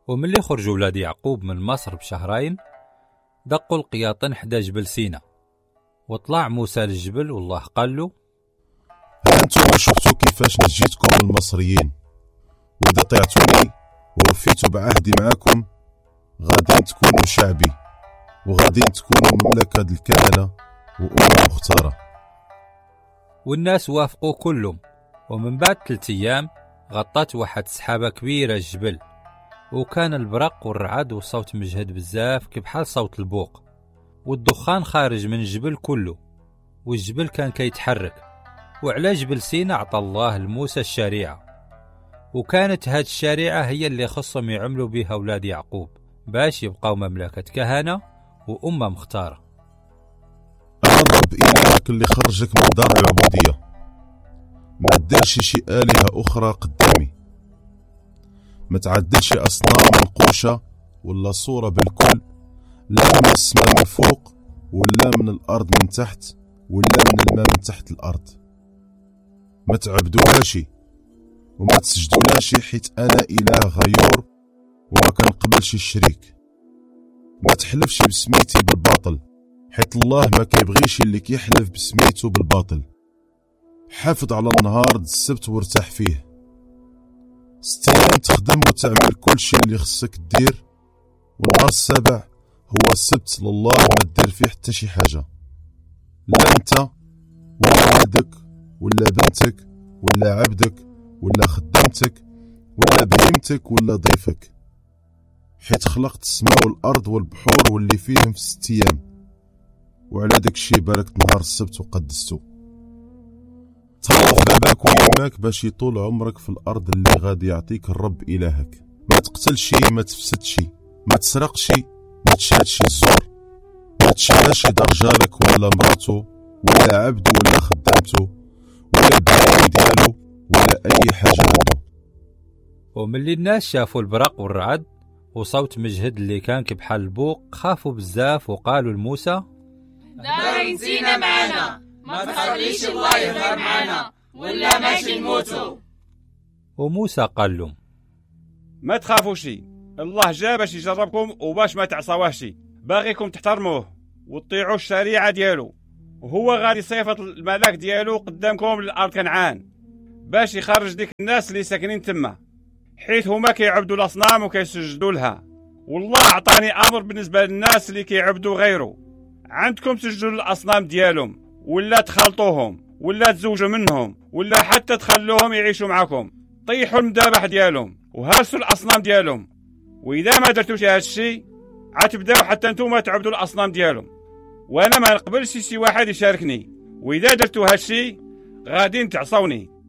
وملي خرجوا ولاد يعقوب من مصر بشهرين دقوا القياطين حدا جبل سينا، وطلع موسى للجبل والله قال له: أنتم شفتوا كيفاش نجيتكم من المصريين، وإذا طيعتوني ووفيتوا بعهدي معاكم غادي تكونوا شعبي، وغادي تكونوا مملكة الكهنة وأمة مختارة. والناس وافقوا كلهم. ومن بعد 3 أيام غطت واحد سحابة كبيرة الجبل، وكان البرق والرعد وصوت مجهد بزاف كبحال صوت البوق، والدخان خارج من الجبل كله، والجبل كان كيتحرك. وعلى جبل سينا عطى الله لموسى الشريعة، وكانت هاد الشريعة هي اللي خصهم يعملوا بها أولاد يعقوب باش يبقاو مملكة كهنة وأمة مختارة. أنا الرب إلهك اللي خرجك من دار العبودية، ما تديرش شي آلهة أخرى قدامي، ما تعدلش أصنام منقوشة ولا صورة بالكل، لا من السماء من فوق ولا من الأرض من تحت ولا من الماء من تحت الأرض. ما تعبدوهاش وما تسجدولاش، حيت أنا إله غيور وما كنقبلش الشريك. ما تحلفش بسميتي بالباطل، حيت الله ما كيبغيش اللي كيحلف بسميتو بالباطل. حافظ على النهار السبت وارتاح فيه، 6 أيام تخدم وتعمل كل شيء اللي خصك دير، والنهار السابع هو السبت لله ما دير فيه حتى شي حاجة، لا انت ولا ولدك ولا بنتك ولا عبدك ولا خدامتك ولا بهيمتك ولا ضيفك، حيت خلقت السماء والأرض والبحور واللي فيهم في 6 أيام، وعلى داك الشي باركت نهار السبت وقدستو. تخلف باباك ويماك باش يطول عمرك في الأرض اللي غادي يعطيك الرب إلهك. ما تقتلش، ما تفسدش، ما تسرقش، ما تشهدش الزور، ما تشهدش رجالك ولا مراته ولا عبده ولا خدامته ولا البهايم ديالو ولا أي حاجة عنده. وملي الناس شافوا البرق والرعد وصوت مجهد اللي كان كبحال البوق خافوا بزاف وقالوا لموسى: دارين زينة معنا، ما تخليش الله يظهر معنا ولا ماشي نموتوا. وموسى قال لهم: ما تخافوش، الله جا باش يجربكم وباش ما تعصوهش، باغيكم تحترموه وتطيعوا الشريعة ديالو، وهو غادي يصيفط الملاك ديالو قدامكم للأرض كنعان باش يخرج ديك الناس اللي ساكنين تما، حيث هما كيعبدوا الأصنام وكيسجدوا لها. والله عطاني أمر بالنسبة للناس اللي كيعبدوا غيره، عندكم تسجدوا للأصنام ديالهم ولا تخلطوهم ولا تزوجوا منهم ولا حتى تخلوهم يعيشوا معكم، طيحوا المذابح ديالهم وهرسوا الأصنام ديالهم. وإذا ما درتوش هذا الشيء عتبداو حتى انتم تعبدوا الأصنام ديالهم، وأنا ما نقبلش شي واحد يشاركني، وإذا درتوا هذا الشيء غادي تعصوني.